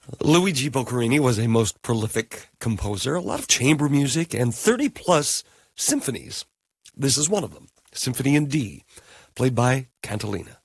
Luigi Boccherini was a most prolific composer, a lot of chamber music, and 30-plus symphonies. This is one of them, Symphony in D, played by Cantilena.